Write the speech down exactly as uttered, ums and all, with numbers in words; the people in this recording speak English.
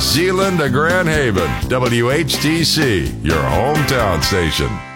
Zeeland to Grand Haven, W H T C, your hometown station.